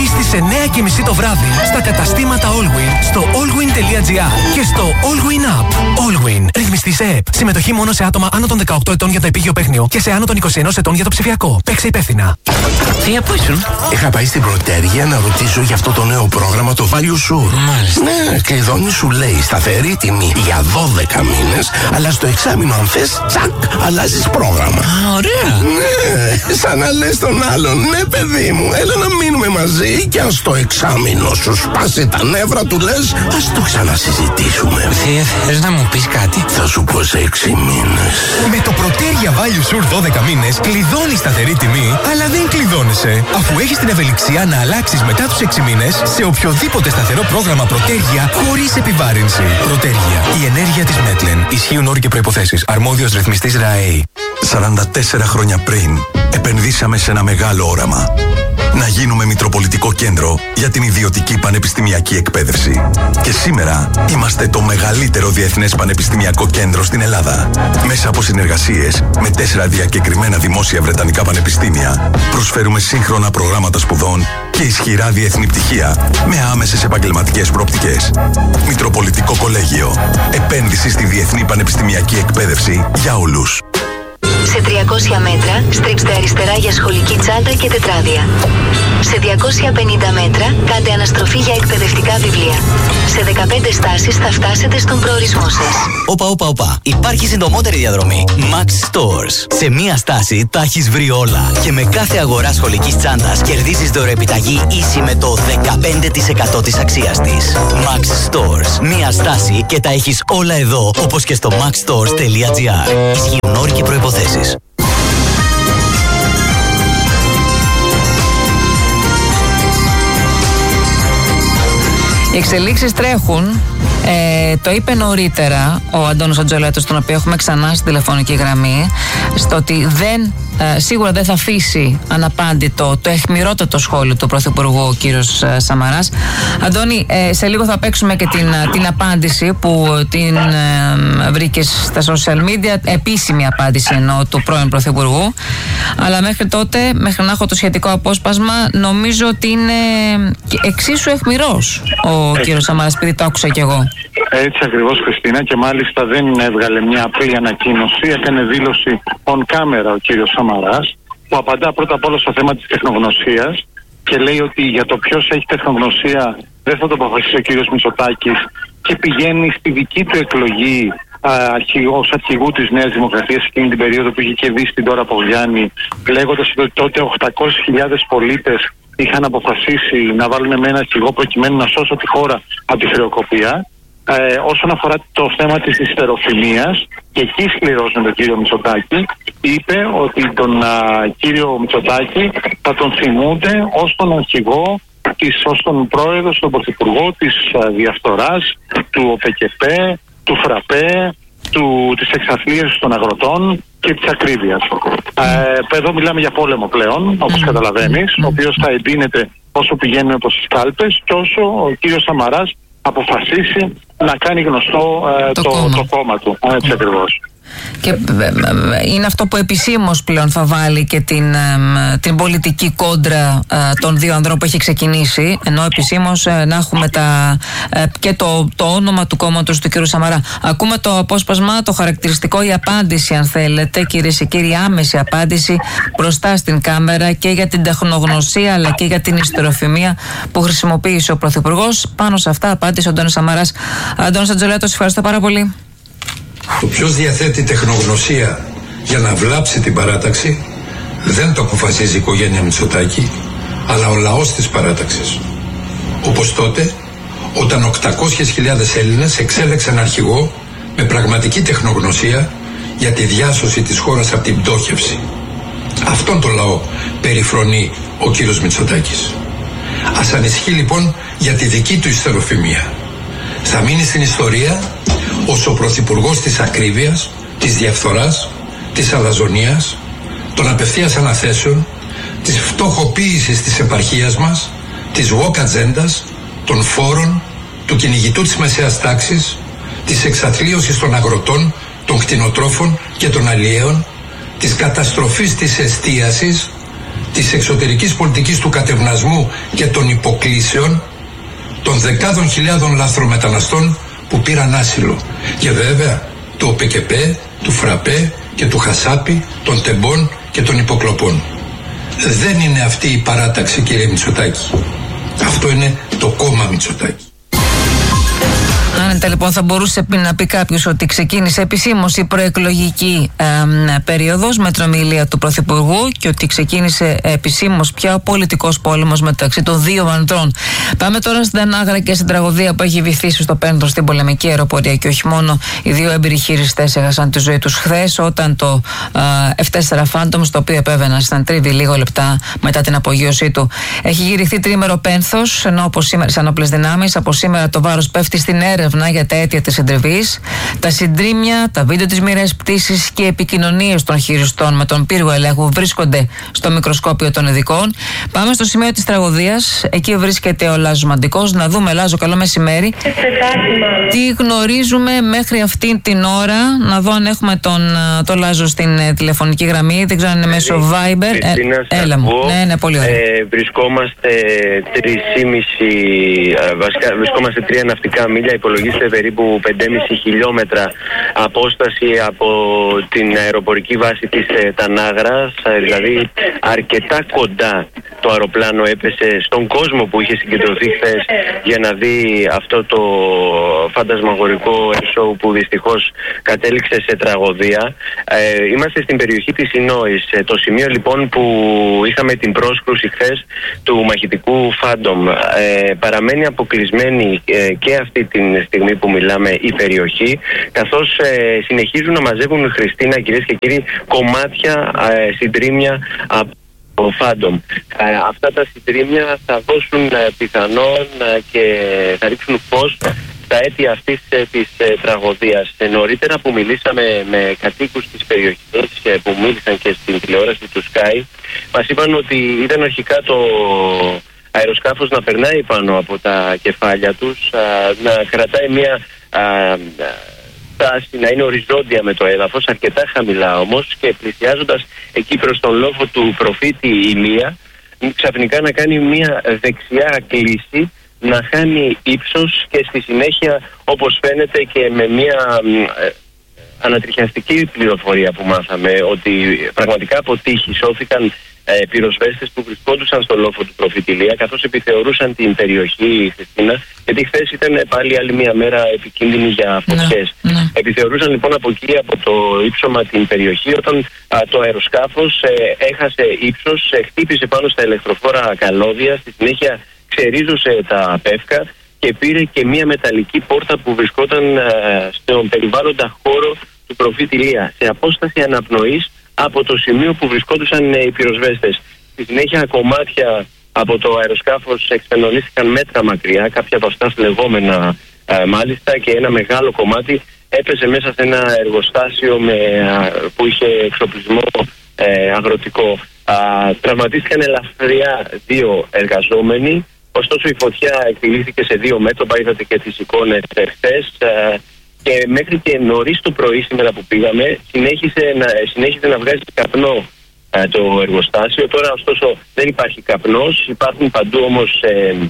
Κυριακή στις 9:30 το βράδυ στα καταστήματα Allwin, στο allwin.gr και στο Allwin App. Allwin, ρυθμιστή σε ΕΠ. Συμμετοχή μόνο σε άτομα άνω των 18 ετών για το επίγειο παίχνιο και σε άνω των 21 ετών για το ψηφιακό. Παίξε υπεύθυνα. Θεία, πού ήσουν? Είχα πάει στην Πρωτέρια να ρωτήσω για αυτό το νέο πρόγραμμα, το Value Sur. Μάλιστα. Ναι, κλειδώνει, σου λέει σταθερή τιμή για 12 μήνες, αλλά στο εξάμηνο αν θες, τσακ, αλλάζεις πρόγραμμα. Ωραία. Ναι, σαν να λες τον άλλον, ναι παιδί μου, έλα να μείνουμε μαζί και αν στο εξάμηνο σου σπάσει τα νεύρα του λες, ας το ξανασυζητήσουμε. Θεία, θες να μου πεις κάτι? Θα σου πω σε 6 μήνες. Με το Πρωτέρια Value Sur 12 μήνες κλειδώνεις σταθερή τιμή, αλλά δεν κλειδώνεσαι, αφού έχεις την ευελιξία να αλλάξεις μετά τους 6 μήνες σε οποιοδήποτε σταθερό πρόγραμμα Πρωτέρια χωρίς επιβάρυνση. Πρωτέρια, η ενέργεια της Μέτλεν. Ισχύουν όροι και προϋποθέσεις. Αρμόδιος ρυθμιστής ΡΑΕΗ. 44 χρόνια πριν επενδύσαμε σε ένα μεγάλο όραμα. Να γίνουμε μητροπολιτικό κέντρο για την ιδιωτική πανεπιστημιακή εκπαίδευση. Και σήμερα είμαστε το μεγαλύτερο διεθνές πανεπιστημιακό κέντρο στην Ελλάδα. Μέσα από συνεργασίες με 4 διακεκριμένα δημόσια βρετανικά πανεπιστήμια, προσφέρουμε σύγχρονα προγράμματα σπουδών και ισχυρά διεθνή πτυχία με άμεσες επαγγελματικές προοπτικές. Μητροπολιτικό Κολέγιο. Επένδυση στη διεθνή πανεπιστημιακή εκπαίδευση για όλους. Σε 300 μέτρα στρίψτε αριστερά για σχολική τσάντα και τετράδια. Σε 250 μέτρα κάντε αναστροφή για εκπαιδευτικά βιβλία. Σε 15 στάσεις θα φτάσετε στον προορισμό σας. Όπα. Υπάρχει συντομότερη διαδρομή. Max Stores. Σε μία στάση τα έχεις βρει όλα. Και με κάθε αγορά σχολικής τσάντας κερδίζεις δωρεοεπιταγή ίση με το 15% της αξίας της. Max Stores. Μία στάση και τα έχεις όλα εδώ, όπως και στο maxstores.gr. Ισχύουν όροι και προϋποθέσεις. Οι εξελίξεις τρέχουν. Το είπε νωρίτερα ο Αντώνης Αντζολέτος, τον οποίο έχουμε ξανά στη τηλεφωνική γραμμή, στο ότι σίγουρα δεν θα αφήσει αναπάντητο το αιχμηρότατο σχόλιο του Πρωθυπουργού ο κύριος Σαμαράς. Αντώνη, σε λίγο θα παίξουμε και την απάντηση που την βρήκε στα social media, επίσημη απάντηση εννοώ του πρώην Πρωθυπουργού, αλλά μέχρι τότε, μέχρι να έχω το σχετικό απόσπασμα, νομίζω ότι είναι εξίσου αιχμηρός ο κύριος Σαμαράς, επειδή το άκουσα κι εγώ. Έτσι ακριβώς, Χριστίνα, και μάλιστα δεν έβγαλε μια απλή ανακοίνωση, έκανε δήλωση on camera ο κύριος Σαμαράς, που απαντά πρώτα απ' όλα στο θέμα της τεχνογνωσίας και λέει ότι για το ποιος έχει τεχνογνωσία δεν θα το αποφασίσει ο κύριος Μητσοτάκης και πηγαίνει στη δική του εκλογή ως αρχηγού της Νέας Δημοκρατίας εκείνη την περίοδο που είχε κερδίσει την Ντόρα Πογιάννη, λέγοντας ότι τότε 800.000 πολίτες είχαν αποφασίσει να βάλουν με ένα αρχηγό προκειμένου να σώσουν τη χώρα από τη χρεοκοπία. Όσον αφορά το θέμα της ιστεροφημίας, και εκεί σκληρώσουν τον κύριο Μητσοτάκη, είπε ότι τον κύριο Μητσοτάκη θα τον θυμούνται ως τον αρχηγό, ως τον πρόεδρο, τον πρωθυπουργό της διαφθοράς, του ΟΠΕΚΕΠ, του ΦΡΑΠΕ, της εξαθλίωσης των αγροτών και της ακρίβειας. Εδώ μιλάμε για πόλεμο πλέον, όπως καταλαβαίνεις, ο οποίος θα εντείνεται όσο πηγαίνουμε προς τις κάλπες και όσο ο κύριος Σαμαράς αποφασίσει να κάνει γνωστό το κόμμα του. Έτσι ακριβώς. Και είναι αυτό που επισήμως πλέον θα βάλει και την πολιτική κόντρα των δύο ανδρών που έχει ξεκινήσει, ενώ επισήμως να έχουμε και το όνομα του κόμματος του κ. Σαμαρά. Ακούμε το απόσπασμα, το χαρακτηριστικό, η απάντηση, αν θέλετε, κυρίες και κύριοι, άμεση απάντηση μπροστά στην κάμερα και για την τεχνογνωσία αλλά και για την ιστεροφημία που χρησιμοποίησε ο Πρωθυπουργός. Πάνω σε αυτά απάντησε ο Αντώνης Σαμαράς. Αντώνης Αντζολέτος, ευχαριστώ πάρα πολύ. Το ποιος διαθέτει τεχνογνωσία για να βλάψει την παράταξη δεν το αποφασίζει η οικογένεια Μητσοτάκη, αλλά ο λαός της παράταξης. Όπως τότε, όταν 800.000 Έλληνες εξέλεξαν αρχηγό με πραγματική τεχνογνωσία για τη διάσωση της χώρας από την πτώχευση. Αυτόν τον λαό περιφρονεί ο κύριος Μητσοτάκης. Ας ανησυχεί λοιπόν για τη δική του ιστεροφημία. Θα μείνει στην ιστορία ως ο πρωθυπουργός της ακρίβειας, της διαφθοράς, της αλαζονίας, των απευθείας αναθέσεων, της φτωχοποίησης της επαρχίας μας, της woke ατζέντας, των φόρων, του κυνηγητού της μεσαίας τάξης, της εξαθλίωσης των αγροτών, των κτηνοτρόφων και των αλλιέων, της καταστροφής της εστίασης, της εξωτερικής πολιτικής του κατευνασμού και των υποκλήσεων, των δεκάδων χιλιάδων λαθρομεταναστών που πήραν άσυλο, και βέβαια του ΟΠΕΚΕΠΕ, του ΦΡΑΠΕ και του ΧΑΣΑΠΗ, των τεμπών και των υποκλοπών. Δεν είναι αυτή η παράταξη, κύριε Μητσοτάκη. Αυτό είναι το κόμμα Μητσοτάκη. Άνετα, λοιπόν, θα μπορούσε να πει κάποιος ότι ξεκίνησε επισήμως η προεκλογική περίοδος με την ομιλία του Πρωθυπουργού και ότι ξεκίνησε επισήμως πια ο πολιτικός πόλεμος μεταξύ των δύο ανδρών. Πάμε τώρα στην Ανάγρα και στην τραγωδία που έχει βυθίσει στο Πένδρο στην πολεμική αεροπορία, και όχι μόνο. Οι δύο έμπειροι χειριστές έχασαν τη ζωή τους χθες όταν το F4 Phantom, στο οποίο επέβαιναν στην τρίβη λίγο λεπτά μετά την απογείωσή του, έχει γυρηχθεί τρίμερο πένθος, ενώ από σήμερα, σαν όπλες δυνάμεις, από σήμερα το βάρος πέφτει στην έρευνα για τα αίτια της συντριβής. Τα συντρίμμια, τα βίντεο της μοιραίας πτήσης και επικοινωνίες των χειριστών με τον πύργο ελέγχου βρίσκονται στο μικροσκόπιο των ειδικών. Πάμε στο σημείο της τραγωδίας. Εκεί βρίσκεται ο Λάζος Μαντικός. Να δούμε, Λάζο, καλό μεσημέρι. Τι γνωρίζουμε μέχρι αυτήν την ώρα? Να δω αν έχουμε τον Λάζο στην τηλεφωνική γραμμή. Δεν ξέρω αν είναι μέσω Viber. Έλα μου. Ναι, πολύ ωραία. Βρισκόμαστε 3 ναυτικά μίλια, υπολογίστε περίπου 5,5 χιλιόμετρα απόσταση από την αεροπορική βάση της Τανάγρας, δηλαδή αρκετά κοντά το αεροπλάνο έπεσε στον κόσμο που είχε συγκεντρωθεί χθες για να δει αυτό το φαντασμαγορικό show που δυστυχώς κατέληξε σε τραγωδία. Είμαστε στην περιοχή της Ινόης, το σημείο λοιπόν που είχαμε την πρόσκρουση χθες του μαχητικού Phantom. Παραμένει αποκλεισμένη και αυτή τη στιγμή που μιλάμε η περιοχή, καθώς συνεχίζουν να μαζεύουν, Χριστίνα, κυρίες και κύριοι, κομμάτια συντρίμμια από το Phantom. Αυτά τα συντρίμμια θα δώσουν πιθανόν και θα ρίξουν φως στα αίτια αυτής της τραγωδίας. Νωρίτερα που μιλήσαμε με κατοίκους της περιοχής που μίλησαν και στην τηλεόραση του Sky, μας είπαν ότι ήταν αρχικά το αεροσκάφος να περνάει πάνω από τα κεφάλια τους, να κρατάει μια στάση, να είναι οριζόντια με το έδαφος, αρκετά χαμηλά όμως, και πλησιάζοντας εκεί προς τον λόφο του προφήτη Ηλία, ξαφνικά να κάνει μια δεξιά κλίση, να χάνει ύψος και στη συνέχεια, όπως φαίνεται και με μια ανατριχιαστική πληροφορία που μάθαμε, ότι πραγματικά από τύχη σώθηκαν πυροσβέστες που βρισκόντουσαν στο λόφο του προφήτη Ηλία, καθώς επιθεωρούσαν την περιοχή, Χριστίνα, γιατί χθες ήταν πάλι άλλη μια μέρα επικίνδυνη για φωτιές. Επιθεωρούσαν λοιπόν από εκεί, από το ύψωμα, την περιοχή, όταν το αεροσκάφος έχασε ύψος, χτύπησε πάνω στα ηλεκτροφόρα καλώδια, στη συνέχεια ξερίζωσε τα πεύκα και πήρε και μια μεταλλική πόρτα που βρισκόταν στον περιβάλλοντα χώρο του προφήτη Ηλία, σε απόσταση αναπνοής από το σημείο που βρισκόντουσαν οι πυροσβέστες. Στη συνέχεια κομμάτια από το αεροσκάφος εξπενονίστηκαν μέτρα μακριά, κάποια από αυτά φλεγόμενα μάλιστα, και ένα μεγάλο κομμάτι έπεσε μέσα σε ένα εργοστάσιο που είχε εξοπλισμό αγροτικό. Τραυματίστηκαν ελαφριά 2 εργαζόμενοι, ωστόσο η φωτιά εκτελήθηκε σε 2 μέτωπα, είδατε και τις εικόνες χθες, και μέχρι και νωρίς το πρωί σήμερα που πήγαμε συνέχισε να βγάζει καπνό το εργοστάσιο. Τώρα ωστόσο δεν υπάρχει καπνός, υπάρχουν παντού όμως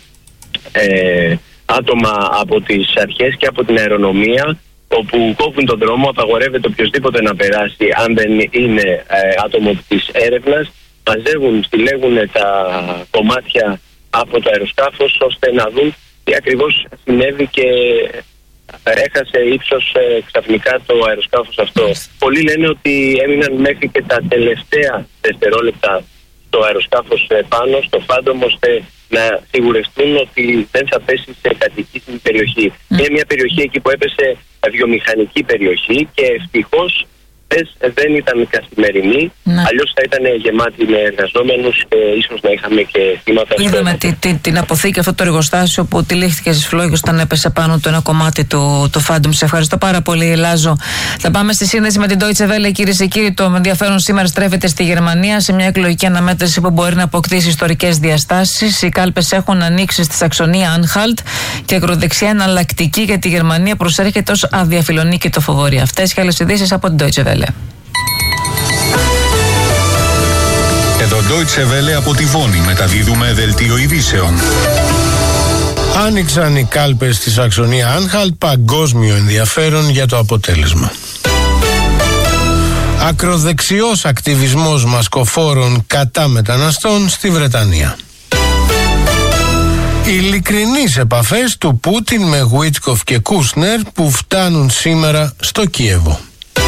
άτομα από τις αρχές και από την αερονομία, όπου κόβουν τον δρόμο, απαγορεύεται οποιοδήποτε να περάσει αν δεν είναι άτομο της έρευνας, μαζεύουν, στιλέγουν τα κομμάτια από το αεροσκάφος ώστε να δουν τι ακριβώς συνέβη και έχασε ύψος ξαφνικά το αεροσκάφος αυτό. Πολλοί λένε ότι έμειναν μέχρι και τα τελευταία δευτερόλεπτα το αεροσκάφος πάνω στο Phantom, ώστε να σιγουρευτούν ότι δεν θα πέσει σε κατοικήσιμη περιοχή. Είναι μια περιοχή εκεί που έπεσε βιομηχανική περιοχή και ευτυχώς δεν ήταν καθημερινή, αλλιώς θα ήταν γεμάτη με εργαζόμενους και ίσως να είχαμε και θύματα. Είδαμε την αποθήκη, αυτό το εργοστάσιο που τυλίχθηκε στις φλόγες όταν έπεσε πάνω του ένα κομμάτι του Phantom. Σε ευχαριστώ πάρα πολύ, Λάζο. Θα πάμε στη σύνδεση με την Deutsche Welle, κυρίες και κύριοι. Το ενδιαφέρον σήμερα στρέφεται στη Γερμανία, σε μια εκλογική αναμέτρηση που μπορεί να αποκτήσει ιστορικές διαστάσεις. Οι κάλπες έχουν ανοίξει στη Σαξονία Άνχαλτ και η ακροδεξιά εναλλακτική για τη Γερμανία προσέρχεται ως αδιαφιλονίκητο φοβορή. Αυτές και άλλες ειδήσεις από την Deutsche Welle. Εδώ Deutsche Welle από τη Βόνη μεταδίδουμε δελτίο ειδήσεων. Άνοιξαν οι κάλπες στη Σαξονία-Άνχαλτ, παγκόσμιο ενδιαφέρον για το αποτέλεσμα. Ακροδεξιός ακτιβισμός μασκοφόρων κατά μεταναστών στη Βρετανία. Ειλικρινείς επαφές του Πούτιν με Γουίτσκοφ και Κούσνερ που φτάνουν σήμερα στο Κίεβο.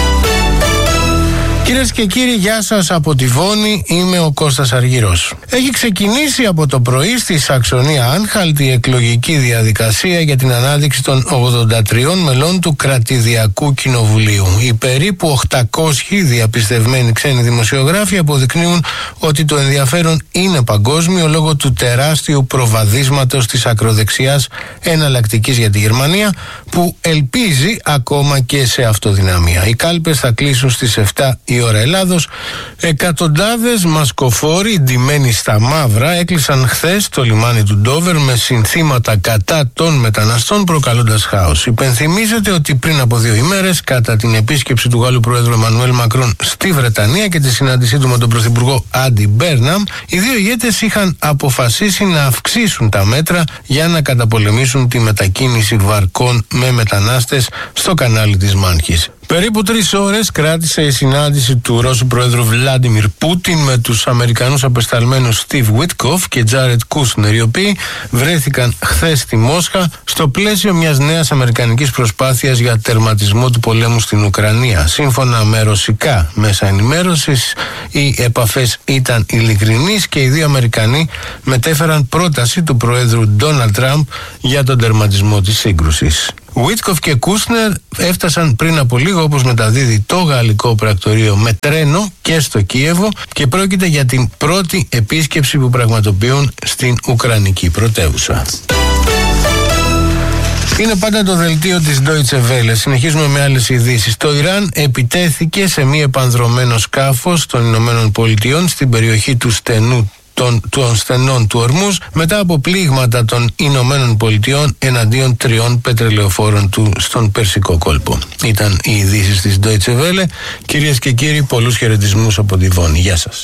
Κυρίες και κύριοι, γεια σας από τη Βόνη, είμαι ο Κώστας Αργυρός. Έχει ξεκινήσει από το πρωί στη Σαξονία-Άνχαλτ η εκλογική διαδικασία για την ανάδειξη των 83 μελών του Κρατηδιακού Κοινοβουλίου. Οι περίπου 800 διαπιστευμένοι ξένοι δημοσιογράφοι αποδεικνύουν ότι το ενδιαφέρον είναι παγκόσμιο λόγω του τεράστιου προβαδίσματος της ακροδεξιάς εναλλακτικής για τη Γερμανία, που ελπίζει ακόμα και σε αυτοδυναμία. Οι κάλπες θα κλείσουν στις 7 η ώρα Ελλάδος. Εκατοντάδες μασκοφόροι ντυμένοι στα μαύρα έκλεισαν χθες το λιμάνι του Ντόβερ με συνθήματα κατά των μεταναστών, προκαλώντας χάος. Υπενθυμίζεται ότι πριν από 2 ημέρες, κατά την επίσκεψη του Γάλλου Πρόεδρου Εμμανουέλ Μακρόν στη Βρετανία και τη συνάντησή του με τον Πρωθυπουργό Άντι Μπέρναμ, οι δύο ηγέτες είχαν αποφασίσει να αυξήσουν τα μέτρα για να καταπολεμήσουν τη μετακίνηση βαρκών με μετανάστες στο κανάλι της Μάνχης. Περίπου 3 ώρες κράτησε η συνάντηση του Ρώσου Πρόεδρου Βλάντιμιρ Πούτιν με τους Αμερικανούς απεσταλμένους Στιβ Γουίτκοφ και Τζάρετ Κούσνερ, οι οποίοι βρέθηκαν χθες στη Μόσχα στο πλαίσιο μιας νέας αμερικανικής προσπάθειας για τερματισμό του πολέμου στην Ουκρανία. Σύμφωνα με ρωσικά μέσα ενημέρωσης, οι επαφές ήταν ειλικρινείς και οι δύο Αμερικανοί μετέφεραν πρόταση του Προέδρου Ντόναλντ Τραμπ για τον τερματισμό της σύγκρουσης. Γουίτκοφ και Κούσνερ έφτασαν πριν από λίγο, όπως μεταδίδει το γαλλικό πρακτορείο, με τρένο και στο Κίεβο, και πρόκειται για την πρώτη επίσκεψη που πραγματοποιούν στην Ουκρανική πρωτεύουσα. Είναι πάντα το δελτίο της Deutsche Welle. Συνεχίζουμε με άλλες ειδήσεις. Το Ιράν επιτέθηκε σε μη επανδρωμένο σκάφος των Ηνωμένων Πολιτειών στην περιοχή του των στενών του Ορμούς μετά από πλήγματα των Ηνωμένων Πολιτειών εναντίον 3 πετρελαιοφόρων του στον Περσικό κόλπο. Ήταν οι ειδήσεις της Deutsche Welle. Κυρίες και κύριοι, πολλούς χαιρετισμούς από τη Βόνη. Γεια σας.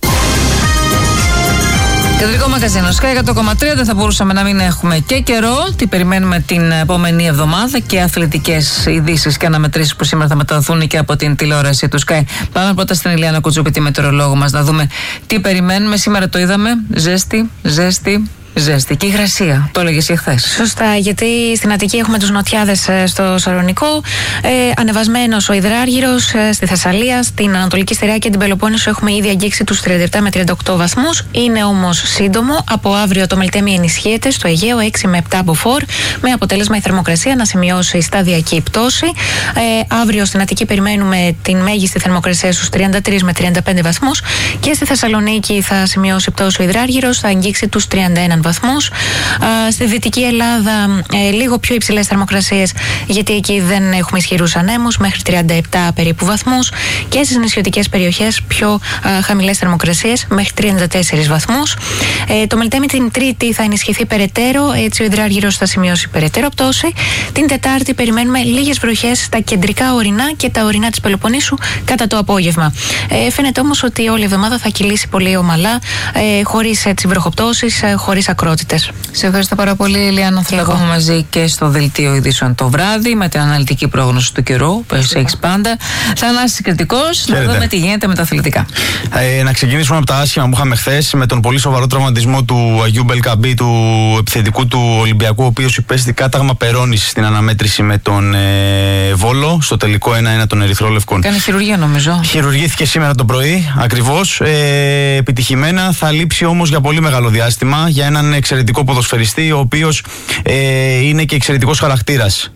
Κεντρικό μαγαζίνο Sky 100,3. Δεν θα μπορούσαμε να μην έχουμε και καιρό. Τι περιμένουμε την επόμενη εβδομάδα και αθλητικές ειδήσεις και αναμετρήσεις που σήμερα θα μεταδοθούν και από την τηλεόραση του Sky. Πάμε πρώτα στην Ηλιάνα Κουτσούπη, τη μετεωρολόγο μας, να δούμε τι περιμένουμε. Σήμερα το είδαμε. Ζέστη. Και υγρασία, το έλεγες και χθες. Σωστά, γιατί στην Αττική έχουμε τους νοτιάδες στο Σαλονικό, ανεβασμένος ο Υδράργυρος στη Θεσσαλία, στην Ανατολική Στερεά και την Πελοπόννησο έχουμε ήδη αγγίξει τους 37 με 38 βαθμούς. Είναι όμως σύντομο. Από αύριο το Μελτέμι ενισχύεται στο Αιγαίο 6 με 7 από φορ, με αποτέλεσμα η θερμοκρασία να σημειώσει σταδιακή πτώση. Αύριο στην Αττική περιμένουμε την μέγιστη θερμοκρασία στους 33 με 35 βαθμούς και στη Θεσσαλονίκη θα σημειώσει πτώση ο Υδράργυρος, θα αγγίξει τους 31 βαθμούς. Στη Δυτική Ελλάδα λίγο πιο υψηλές θερμοκρασίες, γιατί εκεί δεν έχουμε ισχυρούς ανέμους, μέχρι 37 περίπου βαθμούς, και στις νησιωτικές περιοχές πιο χαμηλές θερμοκρασίες, μέχρι 34 βαθμούς. Το Μελτέμι την Τρίτη θα ενισχυθεί περαιτέρω, έτσι ο Υδράργυρος θα σημειώσει περαιτέρω πτώση. Την Τετάρτη περιμένουμε λίγες βροχές στα κεντρικά ορεινά και τα ορεινά της Πελοποννήσου κατά το απόγευμα. Φαίνεται όμως ότι όλη η εβδομάδα θα κυλήσει πολύ ομαλά, χωρίς βροχοπτώσεις, χωρίς ακρότητες. Σε ευχαριστώ πάρα πολύ, Ηλιάνα. Θα λέγαμε μαζί και στο δελτίο ειδήσεων το βράδυ με την αναλυτική πρόγνωση του καιρού που έχεις πάντα. Θανάσης Κρητικός, να δούμε τι γίνεται με τα αθλητικά. Να ξεκινήσουμε από τα άσχημα που είχαμε χθες με τον πολύ σοβαρό τραυματισμό του Αγίου Μπελκαμπή, του επιθετικού του Ολυμπιακού, ο οποίος υπέστη κάταγμα περώνης στην αναμέτρηση με τον Βόλο στο τελικό 1-1 των Ερυθρόλευκων. Κάνει χειρουργία, νομίζω. Χειρουργήθηκε σήμερα το πρωί, ακριβώς. Επιτυχημένα. Θα λείψει όμως για πολύ μεγάλο διάστημα, για έναν εξαιρετικό ποδοσφαιριστή, ο οποίος είναι και εξαιρετικός χαρακτήρας.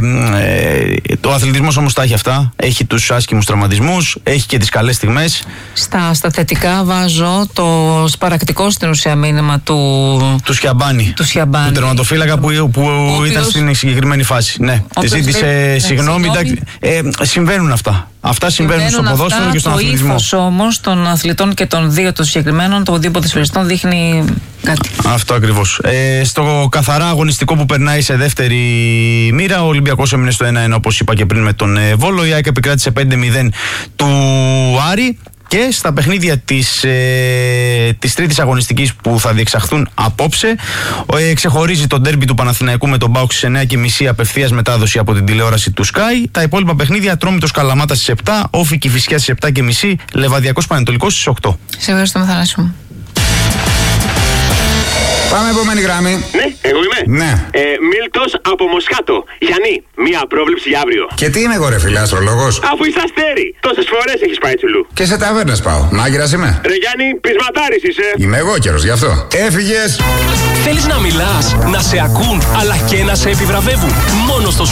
Ο αθλητισμός όμως τα έχει αυτά. Έχει τους άσχημους τραυματισμούς, έχει και τις καλές στιγμές. Στα θετικά βάζω το σπαρακτικό στην ουσία μήνυμα του Σιαμπάνη. Του τερματοφύλακα που ήταν στην συγκεκριμένη φάση. Ναι, ζήτησε συγγνώμη. Συμβαίνουν αυτά. Αυτά συμβαίνουν στο ποδόσφαιρο και στον αθλητισμό. Το ύφος όμως των αθλητών και των δύο των συγκεκριμένων, των δύο ποδοσφαιριστών, δείχνει κάτι. Αυτό ακριβώς. Στο καθαρά αγωνιστικό που περνάει σε δεύτερη μοίρα, ο Ολυμπιακός έμεινε στο 1-1, όπως είπα και πριν, με τον Βόλο. Η ΑΕΚ επικράτησε 5-0 του Άρη. Και στα παιχνίδια της τρίτης αγωνιστικής που θα διεξαχθούν απόψε, ξεχωρίζει το ντέρμπι του Παναθηναϊκού με τον ΠΑΟΚ στις 9:30 απευθείας μετάδοση από την τηλεόραση του Sky. Τα υπόλοιπα παιχνίδια, Ατρόμητος Καλαμάτα στις 7, Όφη Κηφισιά στις 7:30, Λεβαδιακός Πανετολικός στις 8. Σε ευχαριστούμε, Θανάση μου. Πάμε επόμενη γραμμή. Ναι, εγώ είμαι. Ναι. Μίλτος από Μοσχάτο. Γιάννη, μία πρόβλεψη για αύριο. Και τι είμαι εγώ, ρε φίλε, αστρολόγος? Αφού είσαι αστέρι. Τόσες φορές έχεις πάει τσουλού. Και σε ταβέρνες πάω. Μάγειρας είμαι. Ρε Γιάννη, πεισματάρης είσαι. Είμαι εγώ καιρός, γι' αυτό. Έφυγες. Θέλεις να μιλάς, να σε ακούν, αλλά και να σε επιβραβεύουν. Μόνο στο